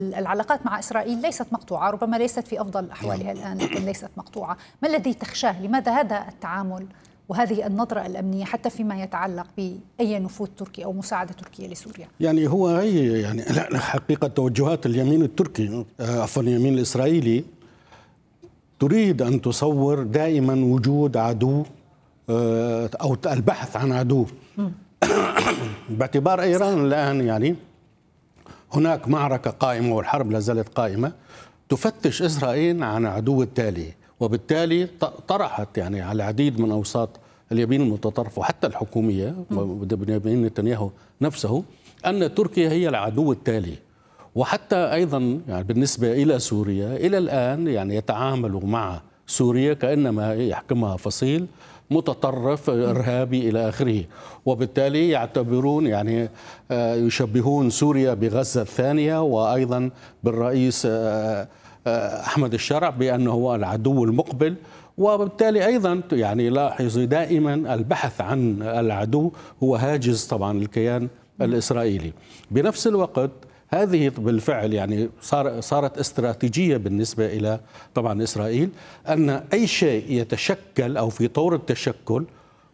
العلاقات مع إسرائيل ليست مقطوعة، ربما ليست في أفضل أحوالها الآن لكن ليست مقطوعة. ما الذي تخشاه؟ لماذا هذا التعامل وهذه النظرة الأمنية حتى فيما يتعلق بأي نفوذ تركي أو مساعدة تركيا لسوريا؟ يعني هي حقيقة توجهات اليمين التركي عفوا اليمين الإسرائيلي تريد أن تصور دائما وجود عدو أو البحث عن عدو باعتبار إيران الآن يعني هناك معركة قائمة والحرب لا زالت قائمة تفتش إسرائيل عن عدو التالي، وبالتالي طرحت يعني على العديد من أوساط اليمين المتطرف وحتى الحكومية بنيامين نتنياهو نفسه أن تركيا هي العدو التالي. وحتى أيضا يعني بالنسبة إلى سوريا إلى الآن يعني يتعاملوا مع سوريا كأنما يحكمها فصيل متطرف إرهابي إلى آخره، وبالتالي يعتبرون يعني يشبهون سوريا بغزة الثانية وأيضا بالرئيس أحمد الشرع بأنه هو العدو المقبل. وبالتالي أيضا يعني لاحظ دائما البحث عن العدو هو هاجس طبعا الكيان الإسرائيلي. بنفس الوقت هذه بالفعل يعني صارت استراتيجية بالنسبة إلى طبعا إسرائيل أن أي شيء يتشكل أو في طور التشكل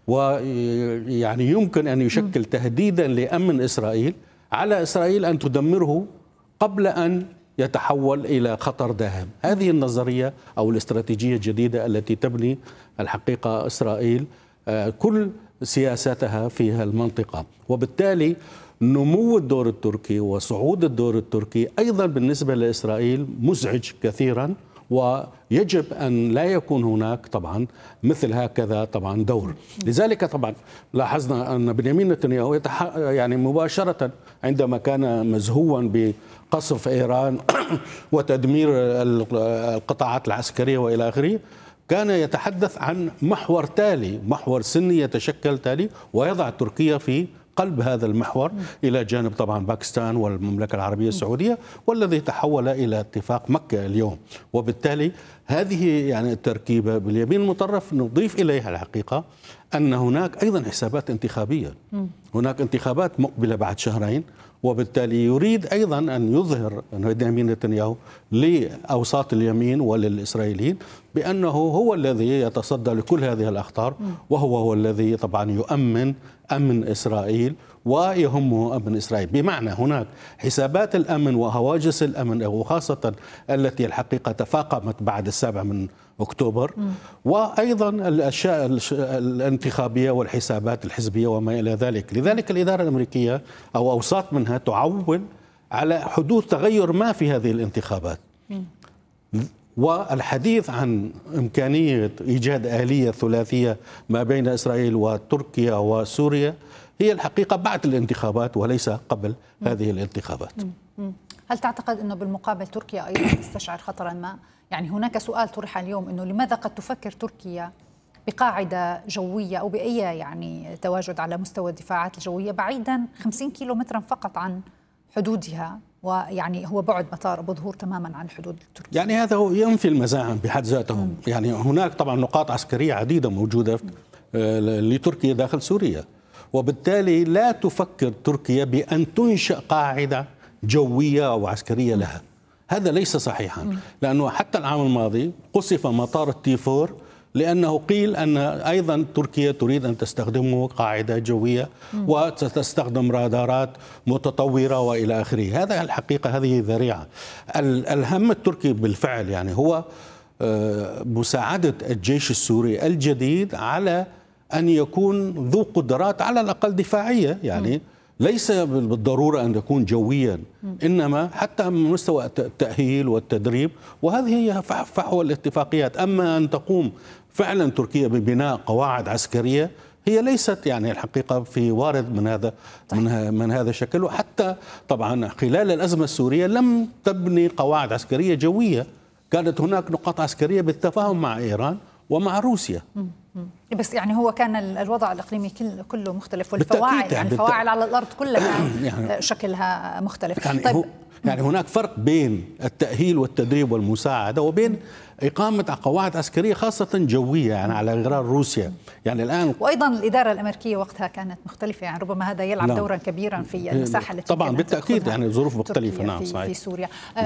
ويعني يمكن أن يشكل تهديدا لأمن إسرائيل، على إسرائيل أن تدمره قبل أن يتحول إلى خطر داهم. هذه النظرية أو الاستراتيجية الجديدة التي تبني الحقيقة إسرائيل كل سياستها في المنطقة، وبالتالي نمو الدور التركي وصعود الدور التركي أيضا بالنسبة لإسرائيل مزعج كثيرا، ويجب أن لا يكون هناك طبعا مثل هكذا طبعا دور. لذلك طبعا لاحظنا أن بنيامين نتنياهو يعني مباشرة عندما كان مزهوا بقصف إيران وتدمير القطاعات العسكرية وإلى آخره كان يتحدث عن محور تالي، محور سني يتشكل تالي، ويضع تركيا في قلب هذا المحور إلى جانب طبعا باكستان والمملكة العربية السعودية والذي تحول إلى اتفاق مكة اليوم. وبالتالي هذه يعني التركيبة باليمين المتطرف نضيف إليها الحقيقة أن هناك أيضا حسابات انتخابية، هناك انتخابات مقبلة بعد شهرين، وبالتالي يريد أيضا أن يظهر بنيامين نتنياهو لأوساط اليمين وللإسرائيليين بأنه هو الذي يتصدى لكل هذه الأخطار، وهو الذي طبعا يؤمن أمن إسرائيل ويهمه أمن إسرائيل. بمعنى هناك حسابات الأمن وهواجس الأمن وخاصة التي الحقيقة تفاقمت بعد 7 أكتوبر، وأيضا الأشياء الانتخابية والحسابات الحزبية وما إلى ذلك. لذلك الإدارة الأمريكية أو أوساط منها تعول على حدوث تغير ما في هذه الانتخابات، والحديث عن إمكانية إيجاد آلية ثلاثية ما بين إسرائيل وتركيا وسوريا هي الحقيقة بعد الانتخابات وليس قبل هذه الانتخابات. هل تعتقد أنه بالمقابل تركيا أيضا تستشعر خطرا ما؟ يعني هناك سؤال طرح اليوم أنه لماذا قد تفكر تركيا بقاعدة جوية أو بأي يعني تواجد على مستوى الدفاعات الجوية بعيدا 50 كيلومترا فقط عن حدودها، ويعني هو بعد مطار أبو ظهور تماما عن الحدود التركية؟ يعني هذا هو ينفي المزاعم بحد ذاته. يعني هناك طبعا نقاط عسكرية عديدة موجودة لتركيا داخل سوريا، وبالتالي لا تفكر تركيا بأن تنشئ قاعدة جوية أو عسكرية لها. هذا ليس صحيحا، لأنه حتى العام الماضي قصف مطار التيفور لأنه قيل أن أيضا تركيا تريد أن تستخدمه قاعدة جوية وتستخدم رادارات متطورة وإلى آخره. هذا الحقيقة هذه ذريعة. الهم التركي بالفعل يعني هو مساعدة الجيش السوري الجديد على أن يكون ذو قدرات على الأقل دفاعية، يعني ليس بالضرورة أن يكون جويا، إنما حتى من مستوى التأهيل والتدريب، وهذه هي فحوى الاتفاقيات. أما أن تقوم فعلا تركيا ببناء قواعد عسكرية هي ليست يعني الحقيقة في وارد من هذا الشكل. وحتى طبعا خلال الأزمة السورية لم تبني قواعد عسكرية جوية، كانت هناك نقاط عسكرية بالتفاهم مع إيران ومع روسيا. بس يعني هو كان الوضع الإقليمي كله مختلف، والفواعل يعني الفواعل على الأرض كلها يعني شكلها مختلف. يعني طيب يعني هناك فرق بين التأهيل والتدريب والمساعدة وبين إقامة قواعد عسكرية خاصة جوية يعني على غرار روسيا. يعني الآن وأيضا الإدارة الأمريكية وقتها كانت مختلفة، يعني ربما هذا يلعب نعم. دورا كبيرا في المساحة التي طبعا بالتأكيد يعني ظروف مختلفة. نعم صحيح. في سوريا.